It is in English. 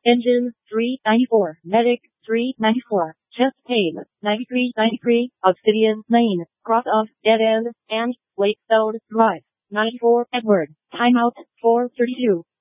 Engine 394, Medic 394, Chest Pain 9393, Obsidian Lane, Cross of Dead End, and Wakefield Drive 94, Edward, Timeout 432.